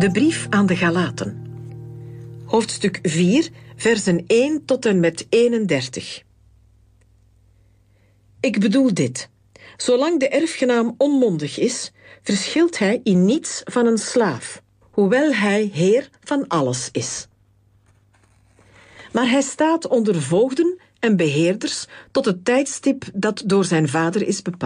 De brief aan de Galaten. Hoofdstuk 4, versen 1 tot en met 31. Ik bedoel dit. Zolang de erfgenaam onmondig is, verschilt hij in niets van een slaaf, hoewel hij heer van alles is. Maar hij staat onder voogden en beheerders tot het tijdstip dat door zijn vader is bepaald.